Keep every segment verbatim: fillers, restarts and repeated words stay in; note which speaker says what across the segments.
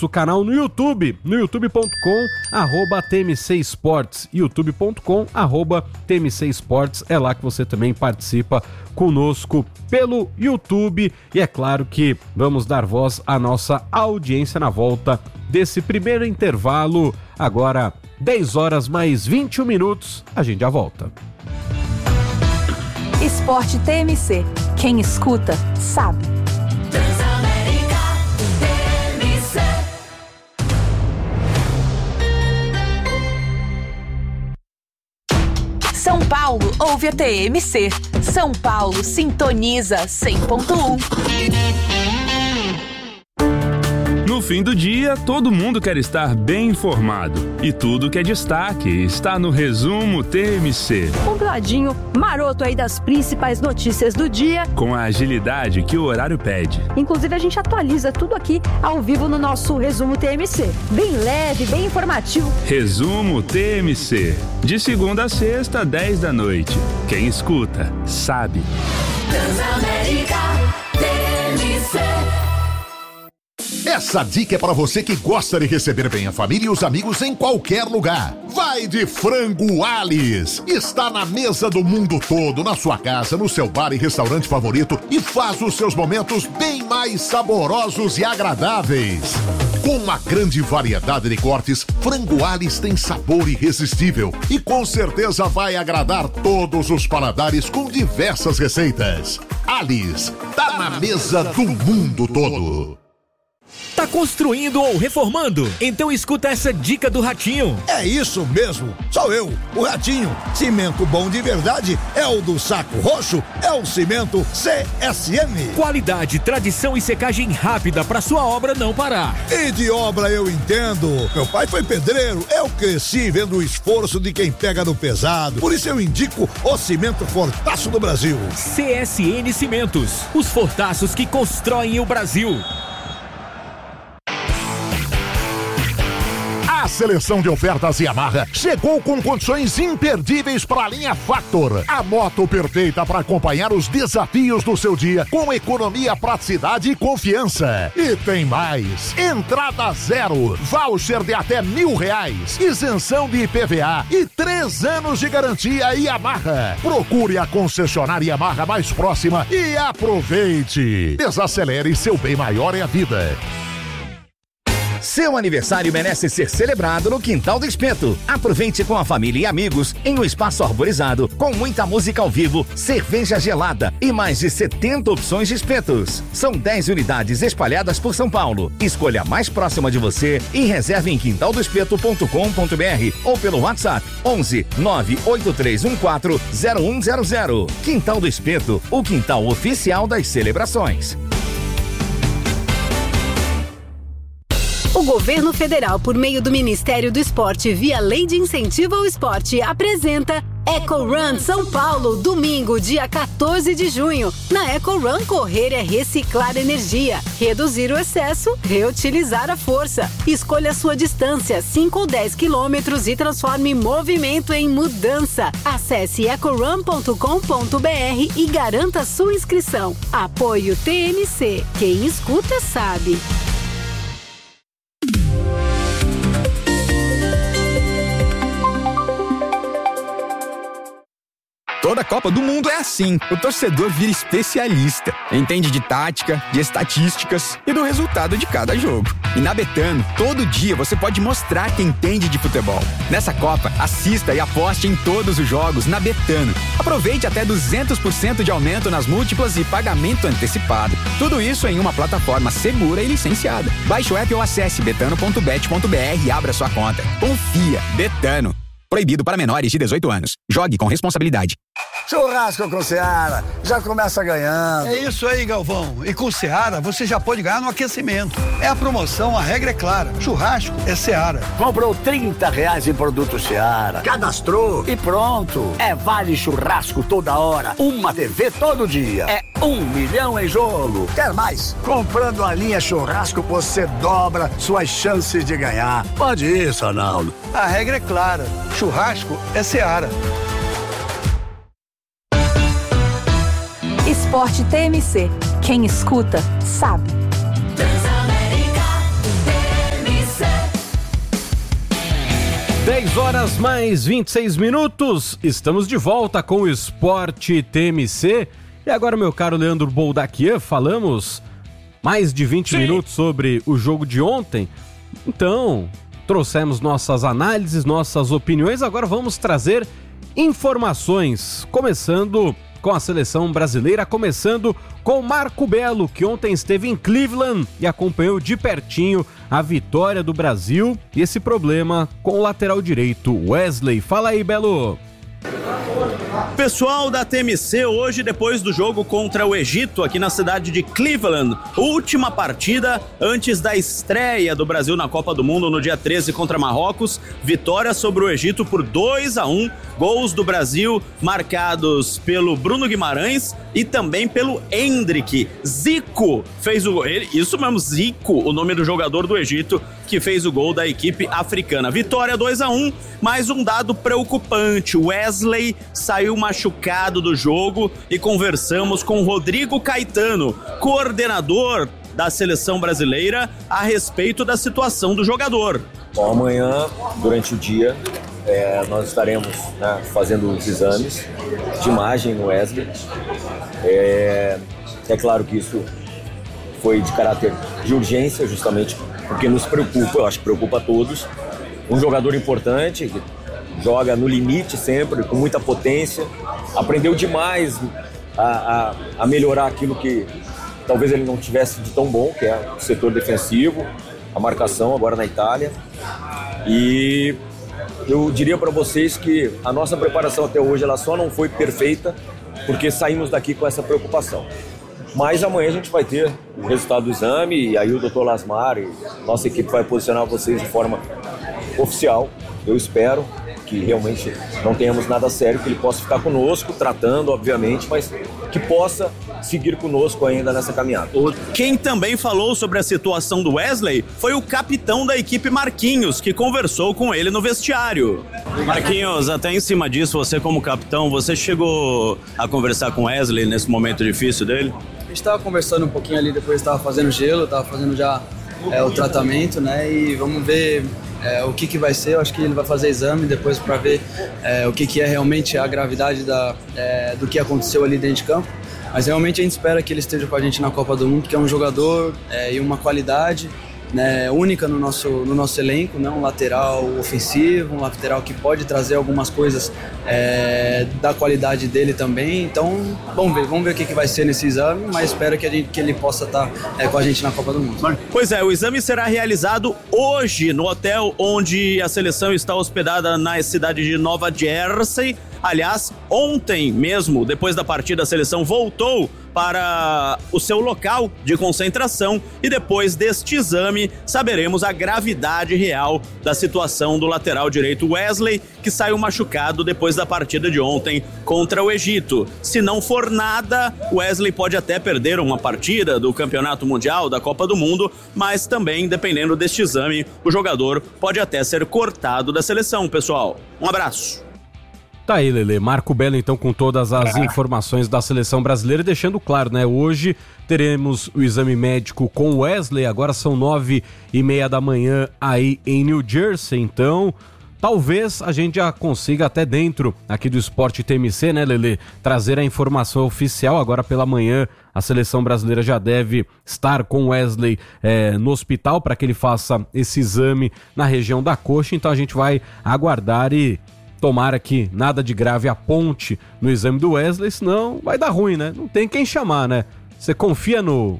Speaker 1: nosso canal no YouTube, no youtube ponto com arroba T M C Esportes, youtube ponto com arroba T M C Esportes, é lá que você também participa conosco pelo YouTube. E é claro que vamos dar voz à nossa audiência na volta desse primeiro intervalo, agora dez horas mais vinte e um minutos, a gente já volta.
Speaker 2: Esporte T M C, quem escuta sabe.
Speaker 3: Transamérica T M C.
Speaker 2: São Paulo ouve a T M C. São Paulo sintoniza cem ponto um.
Speaker 4: No fim do dia, todo mundo quer estar bem informado. E tudo que é destaque está no Resumo T M C.
Speaker 5: Compladinho, maroto aí das principais notícias do dia.
Speaker 4: Com a agilidade que o horário pede.
Speaker 5: Inclusive, a gente atualiza tudo aqui ao vivo no nosso Resumo T M C. Bem leve, bem informativo.
Speaker 4: Resumo T M C. De segunda a sexta, dez da noite. Quem escuta, sabe.
Speaker 3: Transamérica T M C.
Speaker 6: Essa dica é para você que gosta de receber bem a família e os amigos em qualquer lugar. Vai de Frango Alice. Está na mesa do mundo todo, na sua casa, no seu bar e restaurante favorito e faz os seus momentos bem mais saborosos e agradáveis. Com uma grande variedade de cortes, Frango Alice tem sabor irresistível e com certeza vai agradar todos os paladares com diversas receitas. Alice, tá na mesa do mundo todo.
Speaker 7: Tá construindo ou reformando? Então escuta essa dica do Ratinho.
Speaker 8: É isso mesmo, sou eu, o Ratinho. Cimento bom de verdade é o do Saco Roxo, é o cimento C S M.
Speaker 7: Qualidade, tradição e secagem rápida pra sua obra não parar.
Speaker 8: E de obra eu entendo. Meu pai foi pedreiro, eu cresci vendo o esforço de quem pega no pesado. Por isso eu indico o cimento Fortaço do Brasil.
Speaker 7: C S N Cimentos, os fortaços que constroem o Brasil.
Speaker 6: A seleção de ofertas Yamaha chegou com condições imperdíveis para a linha Factor. A moto perfeita para acompanhar os desafios do seu dia com economia, praticidade e confiança. E tem mais. Entrada zero, voucher de até mil reais, isenção de I P V A e três anos de garantia Yamaha. Procure a concessionária Yamaha mais próxima e aproveite. Desacelere, seu bem maior é a vida.
Speaker 9: Seu aniversário merece ser celebrado no Quintal do Espeto. Aproveite com a família e amigos em um espaço arborizado, com muita música ao vivo, cerveja gelada e mais de setenta opções de espetos. São dez unidades espalhadas por São Paulo. Escolha a mais próxima de você e reserve em quintal do espeto ponto com ponto b r ou pelo WhatsApp onze nove oito três um quatro zero um zero zero. Quintal do Espeto, o quintal oficial das celebrações.
Speaker 10: O governo federal, por meio do Ministério do Esporte, via Lei de Incentivo ao Esporte, apresenta Eco Run São Paulo, domingo, dia quatorze de junho. Na Eco Run, correr é reciclar energia, reduzir o excesso, reutilizar a força. Escolha a sua distância, cinco ou dez quilômetros, e transforme movimento em mudança. Acesse eco run ponto com ponto b r e garanta sua inscrição. Apoio T M C. Quem escuta sabe.
Speaker 11: Toda Copa do Mundo é assim. O torcedor vira especialista. Entende de tática, de estatísticas e do resultado de cada jogo. E na Betano, todo dia você pode mostrar que entende de futebol. Nessa Copa, assista e aposte em todos os jogos na Betano. Aproveite até duzentos por cento de aumento nas múltiplas e pagamento antecipado. Tudo isso em uma plataforma segura e licenciada. Baixe o app ou acesse betano ponto bet ponto b r e abra sua conta. Confia. Betano. Proibido para menores de dezoito anos. Jogue com responsabilidade.
Speaker 12: Churrasco com Seara, já começa ganhando.
Speaker 13: É isso aí, Galvão. E com Seara, você já pode ganhar no aquecimento. É a promoção, a regra é clara. Churrasco é Seara.
Speaker 12: Comprou trinta reais em produto Seara, cadastrou e pronto. É vale churrasco toda hora, uma T V todo dia. É um milhão em jogo. Quer mais? Comprando a linha churrasco, você dobra suas chances de ganhar. Pode isso, Arnaldo.
Speaker 13: A regra é clara. Churrasco é Seara.
Speaker 2: Esporte T M C. Quem escuta, sabe.
Speaker 3: Transamérica T
Speaker 1: dez horas mais vinte e seis minutos, estamos de volta com o Esporte T M C. E agora, meu caro Leandro Boldaquian, falamos mais de vinte Sim. minutos sobre o jogo de ontem. Então, trouxemos nossas análises, nossas opiniões. Agora vamos trazer informações, começando com a seleção brasileira, começando com Marco Belo, que ontem esteve em Cleveland e acompanhou de pertinho a vitória do Brasil e esse problema com o lateral direito Wesley. Fala aí, Belo!
Speaker 14: Pessoal da T M C, hoje depois do jogo contra o Egito aqui na cidade de Cleveland, última partida antes da estreia do Brasil na Copa do Mundo no dia treze contra Marrocos, vitória sobre o Egito por dois a um, gols do Brasil marcados pelo Bruno Guimarães e também pelo Endrick. Zico fez o gol, isso mesmo, Zico, o nome do jogador do Egito, que fez o gol da equipe africana. Vitória dois a um, mais um dado preocupante, Wesley saiu machucado do jogo e conversamos com Rodrigo Caetano, coordenador da seleção brasileira, a respeito da situação do jogador.
Speaker 15: Bom, amanhã, durante o dia, é, nós estaremos né, fazendo os exames de imagem no Wesley. É, é claro que isso foi de caráter de urgência, justamente porque nos preocupa, eu acho que preocupa a todos. Um jogador importante, que joga no limite sempre, com muita potência, aprendeu demais a, a, a melhorar aquilo que talvez ele não tivesse de tão bom, que é o setor defensivo, a marcação agora na Itália. E eu diria para vocês que a nossa preparação até hoje ela só não foi perfeita porque saímos daqui com essa preocupação. Mas amanhã a gente vai ter o resultado do exame e aí o doutor Lasmar e nossa equipe vai posicionar vocês de forma oficial. Eu espero que realmente não tenhamos nada sério, que ele possa ficar conosco, tratando, obviamente, mas que possa seguir conosco ainda nessa caminhada.
Speaker 14: Quem também falou sobre a situação do Wesley foi o capitão da equipe Marquinhos, que conversou com ele no vestiário. Marquinhos, até em cima disso, você como capitão, você chegou a conversar com o Wesley nesse momento difícil dele?
Speaker 16: A gente estava conversando um pouquinho ali, depois estava fazendo gelo, estava fazendo já é, o tratamento, né, e vamos ver É, o que, que vai ser. Eu acho que ele vai fazer exame depois para ver é, o que, que é realmente a gravidade da, é, do que aconteceu ali dentro de campo. Mas realmente a gente espera que ele esteja com a gente na Copa do Mundo, que é um jogador é, e uma qualidade né, única no nosso, no nosso elenco, né, um lateral ofensivo, um lateral que pode trazer algumas coisas é, da qualidade dele também. Então vamos ver, vamos ver o que, que vai ser nesse exame, mas espero que, a gente, que ele possa estar é, com a gente na Copa do Mundo.
Speaker 14: Pois é, o exame será realizado hoje no hotel onde a seleção está hospedada na cidade de Nova Jersey. Aliás, ontem mesmo, depois da partida, a seleção voltou para o seu local de concentração e depois deste exame saberemos a gravidade real da situação do lateral direito Wesley, que saiu machucado depois da partida de ontem contra o Egito. Se não for nada, Wesley pode até perder uma partida do Campeonato Mundial, da Copa do Mundo, mas também, dependendo deste exame, o jogador pode até ser cortado da seleção, pessoal. Um abraço.
Speaker 1: Tá aí, Lelê. Marco Belo, então, com todas as informações da seleção brasileira, deixando claro, né? Hoje teremos o exame médico com Wesley, agora são nove e meia da manhã aí em New Jersey, então talvez a gente já consiga até dentro aqui do Esporte T M C, né, Lelê? Trazer a informação oficial. Agora pela manhã a seleção brasileira já deve estar com Wesley é, no hospital para que ele faça esse exame na região da coxa, então a gente vai aguardar e tomara que nada de grave aponte no exame do Wesley, senão vai dar ruim, né? Não tem quem chamar, né? Você confia no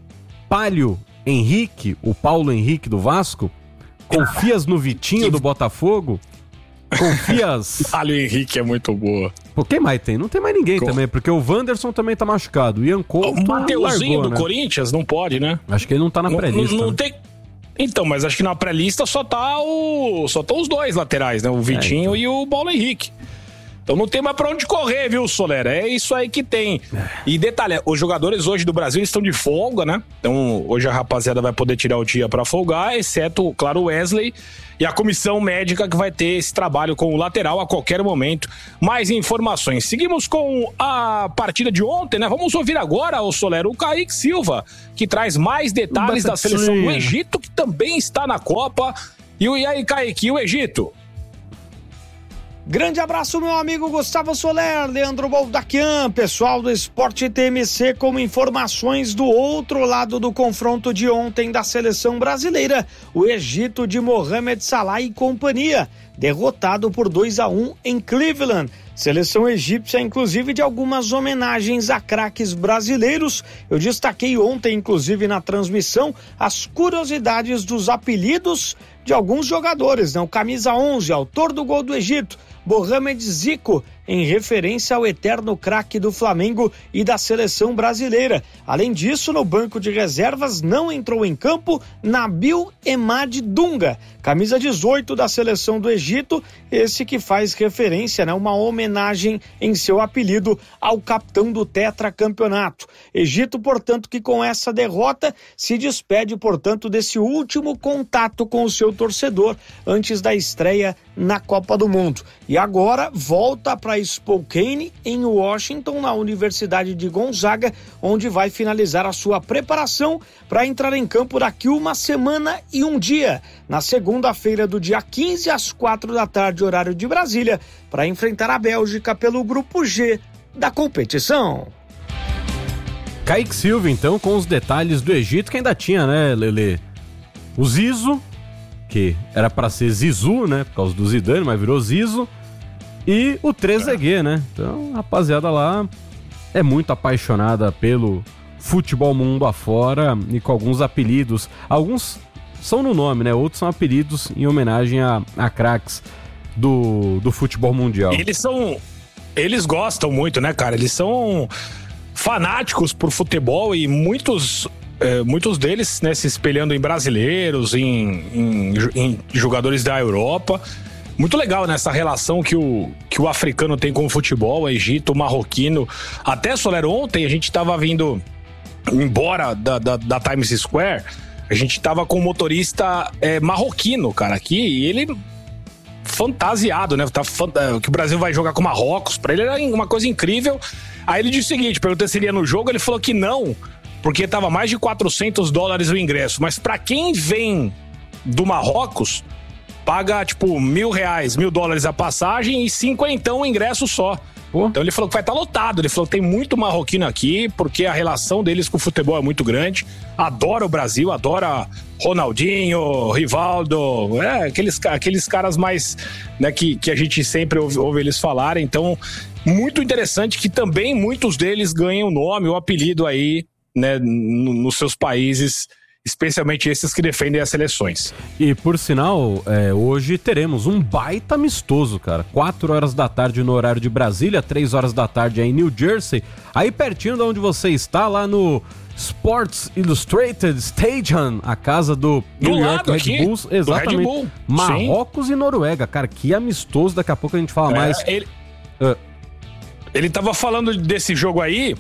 Speaker 1: Pálio Henrique, o Paulo Henrique do Vasco? Confias no Vitinho do Botafogo? Confias...
Speaker 17: Pálio Henrique é muito boa.
Speaker 1: Pô, quem mais tem? Não tem mais ninguém Com... também, porque o Wanderson também tá machucado. O Ian Couto
Speaker 17: O Mateuzinho
Speaker 1: largou,
Speaker 17: do
Speaker 1: né?
Speaker 17: Corinthians não pode, né?
Speaker 1: Acho que ele não tá na
Speaker 17: não,
Speaker 1: pré-lista.
Speaker 17: Não, não
Speaker 1: né?
Speaker 17: tem... Então, mas acho que na pré-lista só tá o só estão os dois laterais, né? O Vitinho é, então. e o Paulo Henrique. Então não tem mais pra onde correr, viu, Soler? É isso aí que tem. E detalhe, os jogadores hoje do Brasil estão de folga, né? Então hoje a rapaziada vai poder tirar o dia pra folgar, exceto, claro, o Wesley e a comissão médica que vai ter esse trabalho com o lateral a qualquer momento. Mais informações. Seguimos com a partida de ontem, né? Vamos ouvir agora, o Soler, o Kaique Silva, que traz mais detalhes da seleção do Egito, que também está na Copa. E, e aí, Kaique, e o Egito?
Speaker 18: Grande abraço, meu amigo Gustavo Soler, Leandro Boldaquian, pessoal do Esporte T M C, com informações do outro lado do confronto de ontem da seleção brasileira, o Egito de Mohamed Salah e companhia, derrotado por dois a um em Cleveland. Seleção egípcia, inclusive, de algumas homenagens a craques brasileiros. Eu destaquei ontem, inclusive, na transmissão, as curiosidades dos apelidos de alguns jogadores, né? O camisa onze, autor do gol do Egito, Mohamed Zico, em referência ao eterno craque do Flamengo e da seleção brasileira. Além disso, no banco de reservas não entrou em campo Nabil Emad Dunga, camisa dezoito da seleção do Egito, esse que faz referência, né, uma homenagem em seu apelido ao capitão do tetracampeonato. Egito, portanto, que com essa derrota se despede, portanto, desse último contato com o seu torcedor antes da estreia na Copa do Mundo. E agora volta para Spokane, em Washington, na Universidade de Gonzaga, onde vai finalizar a sua preparação para entrar em campo daqui uma semana e um dia, na segunda-feira do dia quinze, às quatro da tarde, horário de Brasília, para enfrentar a Bélgica pelo Grupo G da competição.
Speaker 1: Kaique Silva, então, com os detalhes do Egito, que ainda tinha, né, Lelê? O Zizo, que era para ser Zizu, né, por causa do Zidane, mas virou Zizo. E o Trezeguet, né? Então, a rapaziada lá é muito apaixonada pelo futebol mundo afora e com alguns apelidos. Alguns são no nome, né? Outros são apelidos em homenagem a, a craques do, do futebol mundial.
Speaker 17: Eles são... Eles gostam muito, né, cara? Eles são fanáticos por futebol e muitos... É, muitos deles, né, se espelhando em brasileiros, em, em, em jogadores da Europa. Muito legal nessa relação que o, que o africano tem com o futebol, o Egito, o marroquino. Até, Soler, ontem a gente tava vindo embora da, da, da Times Square, a gente tava com um motorista é, marroquino, cara, aqui, e ele fantasiado, né, tá, que o Brasil vai jogar com Marrocos, pra ele era uma coisa incrível. Aí ele disse o seguinte, perguntei se ele ia no jogo, ele falou que não, porque tava mais de quatrocentos dólares o ingresso, mas pra quem vem do Marrocos, paga, tipo, mil reais, mil dólares a passagem e cinquentão o ingresso só. Oh. Então ele falou que vai estar lotado. Ele falou que tem muito marroquino aqui, porque a relação deles com o futebol é muito grande. Adora o Brasil, adora Ronaldinho, Rivaldo, é, aqueles, aqueles caras mais, né, que, que a gente sempre ouve, ouve eles falarem. Então, muito interessante que também muitos deles ganham o nome, o apelido aí, né, nos seus países, especialmente esses que defendem as seleções.
Speaker 1: E por sinal, é, hoje teremos um baita amistoso, cara. quatro horas da tarde no horário de Brasília, três horas da tarde aí em New Jersey, aí pertinho de onde você está, lá no Sports Illustrated Stadium, a casa do
Speaker 17: do
Speaker 1: New York Red
Speaker 17: aqui,
Speaker 1: Bulls. Exatamente.
Speaker 17: Red Bull.
Speaker 1: Marrocos
Speaker 17: Sim.
Speaker 1: e Noruega, cara, que amistoso. Daqui a pouco a gente fala
Speaker 17: é,
Speaker 1: mais.
Speaker 17: Ele,
Speaker 1: uh.
Speaker 17: ele tava falando desse jogo aí,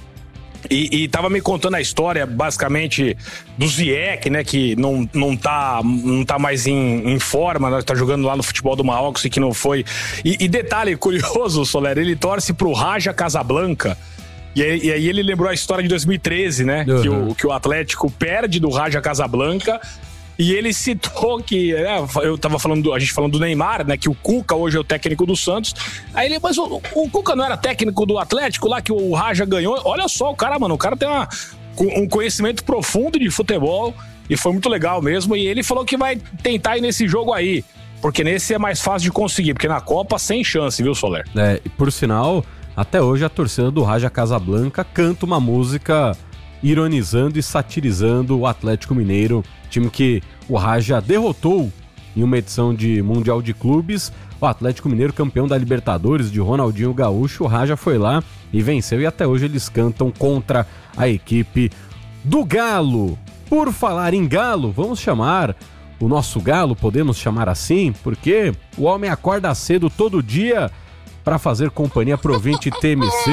Speaker 17: E, e tava me contando a história, basicamente, do Ziyech, né, que não, não, tá, não tá mais em, em forma, né, tá jogando lá no futebol do Marrocos e que não foi. E, e detalhe curioso, Soler, ele torce pro Raja Casablanca, e aí, e aí ele lembrou a história de dois mil e treze, né, uhum. que, o, que o Atlético perde do Raja Casablanca. E ele citou que, é, eu tava falando, do, a gente falando do Neymar, né, que o Cuca hoje é o técnico do Santos. Aí ele, mas o, o Cuca não era técnico do Atlético lá que o Raja ganhou? Olha só, o cara, mano, o cara tem uma, um conhecimento profundo de futebol e foi muito legal mesmo. E ele falou que vai tentar ir nesse jogo aí, porque nesse é mais fácil de conseguir, porque na Copa sem chance, viu, Soler?
Speaker 1: É, por sinal, até hoje a torcida do Raja Casablanca canta uma música ironizando e satirizando o Atlético Mineiro, time que o Raja derrotou em uma edição de Mundial de Clubes. O Atlético Mineiro, campeão da Libertadores, de Ronaldinho Gaúcho, o Raja foi lá e venceu, e até hoje eles cantam contra a equipe do Galo. Por falar em Galo, vamos chamar o nosso Galo, podemos chamar assim, porque o homem acorda cedo todo dia para fazer companhia pro ouvinte T M C,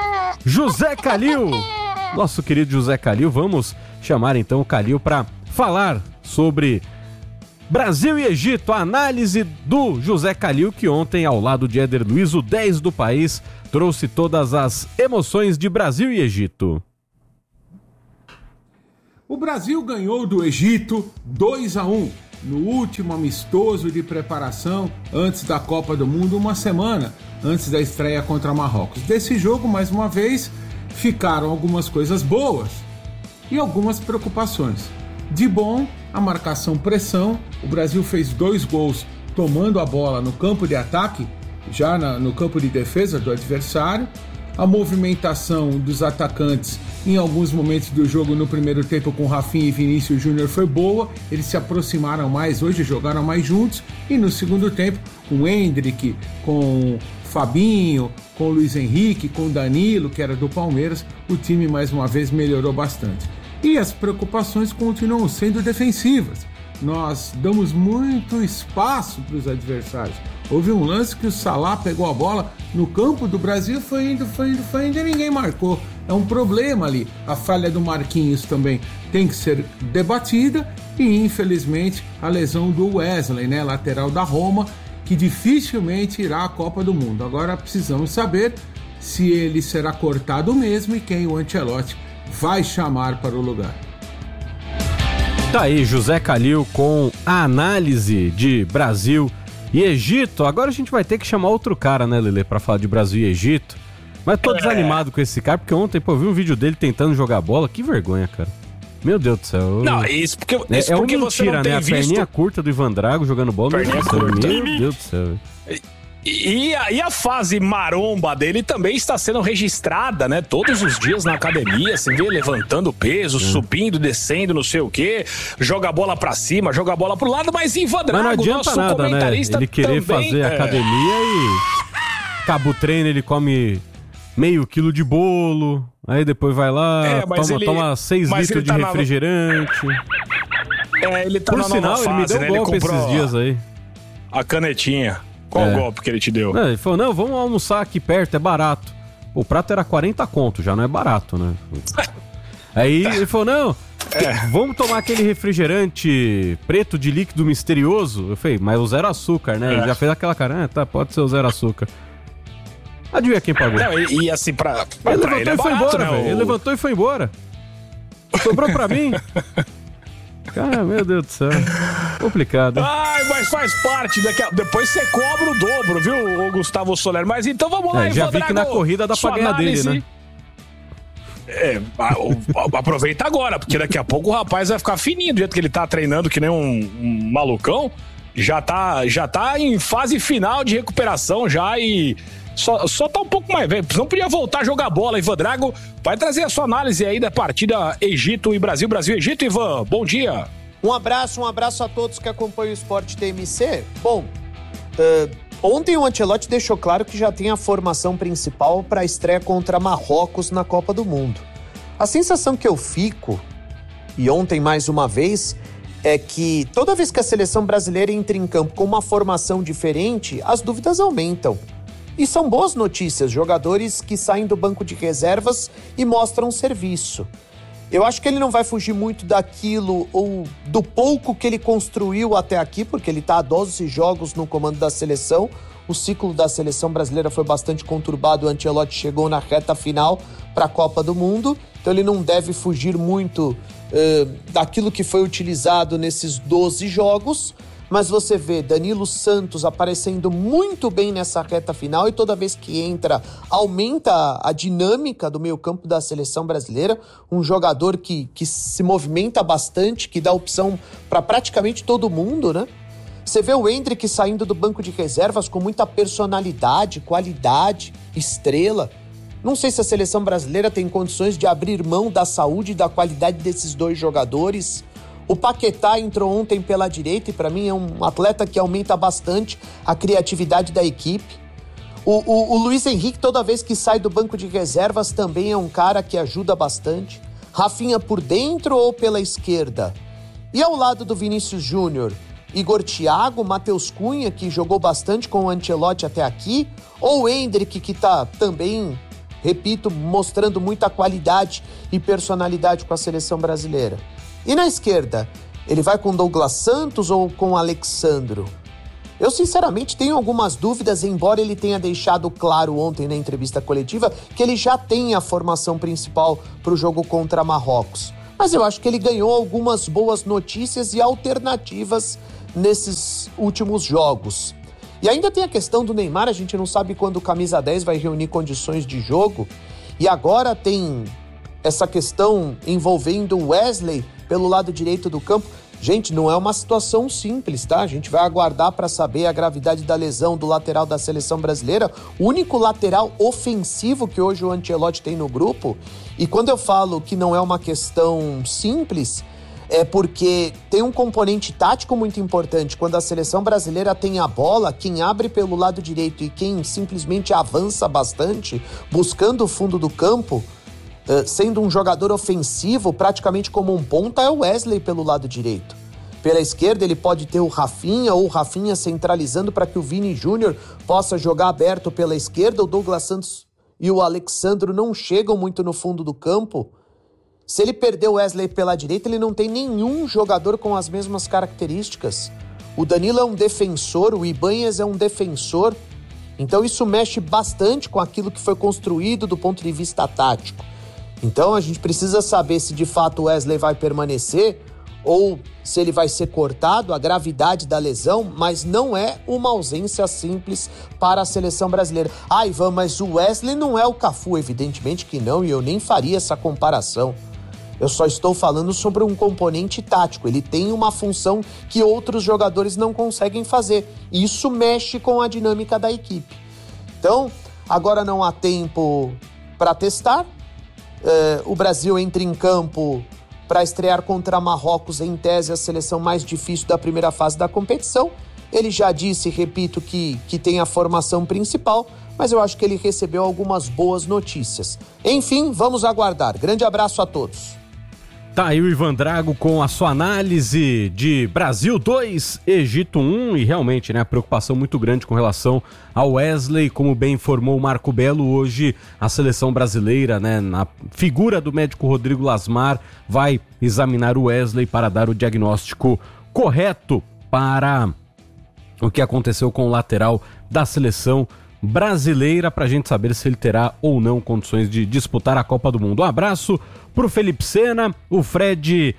Speaker 1: José Calil. Nosso querido José Calil, vamos chamar então o Calil para falar sobre Brasil e Egito, a análise do José Calil, que ontem, ao lado de Éder Luiz, o dez do país, trouxe todas as emoções de Brasil e Egito.
Speaker 19: O Brasil ganhou do Egito dois a um no último amistoso de preparação antes da Copa do Mundo, uma semana antes da estreia contra Marrocos. Desse jogo, mais uma vez, ficaram algumas coisas boas e algumas preocupações. De bom, a marcação-pressão. O Brasil fez dois gols tomando a bola no campo de ataque, já na, no campo de defesa do adversário. A movimentação dos atacantes em alguns momentos do jogo no primeiro tempo com Rafinha e Vinícius Júnior foi boa, eles se aproximaram mais, hoje jogaram mais juntos, e no segundo tempo com o Endrick, com Fabinho, com o Luiz Henrique, com o Danilo, que era do Palmeiras, o time mais uma vez melhorou bastante. E as preocupações continuam sendo defensivas. Nós damos muito espaço para os adversários. Houve um lance que o Salah pegou a bola no campo do Brasil, foi indo, foi indo, foi indo e ninguém marcou. É um problema ali. A falha do Marquinhos também tem que ser debatida e, infelizmente, a lesão do Wesley, né, lateral da Roma, que dificilmente irá à Copa do Mundo. Agora precisamos saber se ele será cortado mesmo e quem o Ancelotti vai chamar para o lugar.
Speaker 1: Tá aí, José Calil com a análise de Brasil e Egito. Agora a gente vai ter que chamar outro cara, né, Lelê, pra falar de Brasil e Egito. Mas tô é. desanimado com esse cara, porque ontem, pô, eu vi um vídeo dele tentando jogar bola. Que vergonha, cara. Meu Deus do céu.
Speaker 17: Não, isso porque,
Speaker 1: é,
Speaker 17: isso
Speaker 1: é
Speaker 17: porque
Speaker 1: uma
Speaker 17: você
Speaker 1: mentira,
Speaker 17: não tem
Speaker 1: né?
Speaker 17: visto...
Speaker 1: A perninha curta do Ivan Drago jogando bola.
Speaker 17: Perninha
Speaker 1: Meu,
Speaker 17: curta.
Speaker 1: Meu Deus do céu.
Speaker 17: E a, e a fase maromba dele também está sendo registrada, né? Todos os dias na academia, você vê levantando peso, hum. subindo, descendo, não sei o quê, joga a bola pra cima, joga a bola pro lado, mas Ivan Drago,
Speaker 1: mas não adianta
Speaker 17: nosso
Speaker 1: nada,
Speaker 17: comentarista,
Speaker 1: né? Ele querer
Speaker 17: também,
Speaker 1: fazer
Speaker 17: é...
Speaker 1: academia e acaba o treino, ele come meio quilo de bolo, aí depois vai lá, é, toma, ele... toma seis litros de tá refrigerante.
Speaker 17: Na... É, ele tá
Speaker 1: Por
Speaker 17: na
Speaker 1: sinal,
Speaker 17: nova fase,
Speaker 1: ele me deu
Speaker 17: né?
Speaker 1: um golpe esses dias aí.
Speaker 17: A canetinha. Qual
Speaker 1: é.
Speaker 17: o golpe que ele te deu?
Speaker 1: Não, ele falou, não, vamos almoçar aqui perto, é barato. O prato era quarenta conto, já não é barato, né? Aí ele falou, não, é. vamos tomar aquele refrigerante preto de líquido misterioso. Eu falei, mas o zero açúcar, né? É. Ele já fez aquela cara, ah, tá, pode ser o zero açúcar. Adivinha quem pagou?
Speaker 17: Não, e, e assim, pra, pra
Speaker 1: ele
Speaker 17: pra
Speaker 1: levantou
Speaker 17: ele é
Speaker 1: e foi
Speaker 17: barato,
Speaker 1: embora,
Speaker 17: né?
Speaker 1: velho.
Speaker 17: O...
Speaker 1: Ele levantou e foi embora. Sobrou pra mim. Cara, meu Deus do céu. Complicado.
Speaker 17: Ai, mas faz parte. Daqui a... Depois você cobra o dobro, viu, o Gustavo Soler? Mas então vamos lá,
Speaker 1: é, já vi
Speaker 17: Drago,
Speaker 1: que na corrida dá pra ganhar dele, né?
Speaker 17: É, aproveita agora, porque daqui a pouco o rapaz vai ficar fininho, do jeito que ele tá treinando, que nem um, um malucão. Já tá, já tá em fase final de recuperação já e... Só, só tá um pouco mais velho, não podia voltar a jogar bola. Ivan Drago vai trazer a sua análise aí da partida Egito e Brasil, Brasil e Egito. Ivan, bom dia.
Speaker 20: Um abraço, um abraço a todos que acompanham o Esporte T M C. Bom, uh, ontem o Ancelotti deixou claro que já tem a formação principal para a estreia contra Marrocos na Copa do Mundo. A sensação que eu fico, e ontem mais uma vez, é que toda vez que a seleção brasileira entra em campo com uma formação diferente, as dúvidas aumentam. E são boas notícias, jogadores que saem do banco de reservas e mostram serviço. Eu acho que ele não vai fugir muito daquilo ou do pouco que ele construiu até aqui, porque ele está há doze jogos no comando da seleção. O ciclo da seleção brasileira foi bastante conturbado, o Ancelotti chegou na reta final para a Copa do Mundo, então ele não deve fugir muito uh, daquilo que foi utilizado nesses doze jogos. Mas você vê Danilo Santos aparecendo muito bem nessa reta final e toda vez que entra, aumenta a dinâmica do meio-campo da seleção brasileira. Um jogador que, que se movimenta bastante, que dá opção para praticamente todo mundo, né? Você vê o Endrick saindo do banco de reservas com muita personalidade, qualidade, estrela. Não sei se a seleção brasileira tem condições de abrir mão da saúde e da qualidade desses dois jogadores. O Paquetá entrou ontem pela direita e para mim é um atleta que aumenta bastante a criatividade da equipe. O, o, o Luiz Henrique, toda vez que sai do banco de reservas, também é um cara que ajuda bastante. Rafinha por dentro ou pela esquerda? E ao lado do Vinícius Júnior, Igor Thiago, Matheus Cunha, que jogou bastante com o Ancelotti até aqui, ou o Endrick, que está também, repito, mostrando muita qualidade e personalidade com a seleção brasileira? E na esquerda, ele vai com Douglas Santos ou com Alexandro? Eu sinceramente tenho algumas dúvidas, embora ele tenha deixado claro ontem na entrevista coletiva que ele já tem a formação principal para o jogo contra Marrocos. Mas eu acho que ele ganhou algumas boas notícias e alternativas nesses últimos jogos. E ainda tem a questão do Neymar, a gente não sabe quando o camisa dez vai reunir condições de jogo. E agora tem essa questão envolvendo o Wesley pelo lado direito do campo. Gente, não é uma situação simples, tá? A gente vai aguardar para saber a gravidade da lesão do lateral da seleção brasileira, o único lateral ofensivo que hoje o Ancelotti tem no grupo. E quando eu falo que não é uma questão simples, é porque tem um componente tático muito importante. Quando a seleção brasileira tem a bola, quem abre pelo lado direito e quem simplesmente avança bastante, buscando o fundo do campo, sendo um jogador ofensivo, praticamente como um ponta, é o Wesley pelo lado direito. Pela esquerda ele pode ter o Rafinha, ou o Rafinha centralizando para que o Vini Júnior possa jogar aberto pela esquerda. O Douglas Santos e o Alexandro não chegam muito no fundo do campo. Se ele perder o Wesley pela direita, ele não tem nenhum jogador com as mesmas características. O Danilo é um defensor, o Ibanez é um defensor. Então isso mexe bastante com aquilo que foi construído do ponto de vista tático. Então a gente precisa saber se de fato o Wesley vai permanecer ou se ele vai ser cortado, a gravidade da lesão, mas não é uma ausência simples para a seleção brasileira. Ah, Ivan, mas o Wesley não é o Cafu, evidentemente que não, e eu nem faria essa comparação. Eu só estou falando sobre um componente tático, ele tem uma função que outros jogadores não conseguem fazer. Isso mexe com a dinâmica da equipe. Então, agora não há tempo para testar. Uh, o Brasil entra em campo para estrear contra Marrocos, em tese a seleção mais difícil da primeira fase da competição. Ele já disse, repito, que, que tem a formação principal, mas eu acho que ele recebeu algumas boas notícias. Enfim, vamos aguardar. Grande abraço a todos.
Speaker 1: Tá aí o Ivan Drago com a sua análise de Brasil dois, Egito um, e realmente, né, a preocupação muito grande com relação ao Wesley, como bem informou o Marco Belo, hoje a seleção brasileira, né, na figura do médico Rodrigo Lasmar, vai examinar o Wesley para dar o diagnóstico correto para o que aconteceu com o lateral da seleção brasileira, para a gente saber se ele terá ou não condições de disputar a Copa do Mundo. Um abraço pro Felipe Sena, o Fred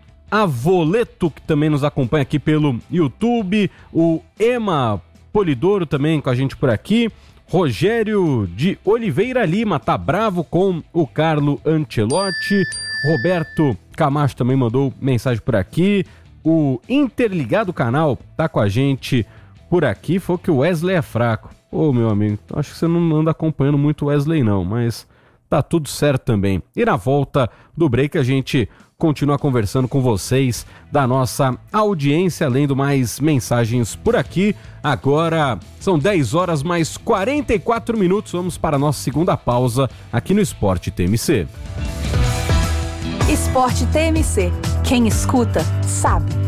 Speaker 1: Avoleto, que também nos acompanha aqui pelo YouTube, o Ema Polidoro também com a gente por aqui, Rogério de Oliveira Lima tá bravo com o Carlo Ancelotti, Roberto Camacho também mandou mensagem por aqui, o Interligado Canal tá com a gente por aqui, falou que o Wesley é fraco. Ô, meu amigo, acho que você não anda acompanhando muito o Wesley não, mas tá tudo certo também. E na volta do break a gente continua conversando com vocês da nossa audiência, lendo mais mensagens por aqui. Agora são dez horas mais quarenta e quatro minutos, vamos para a nossa segunda pausa aqui no Esporte T M C.
Speaker 2: Esporte T M C. Quem escuta, sabe.